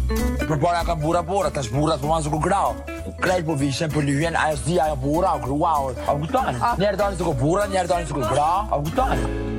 Përpara ka burra, tash burrat po manë ku grau. Krejt po vishen për lyhen, ajo s'di ajo burra, grua, a kupton? Njerë tani s'ku burra, njerë tani s'ku gra, a kupton?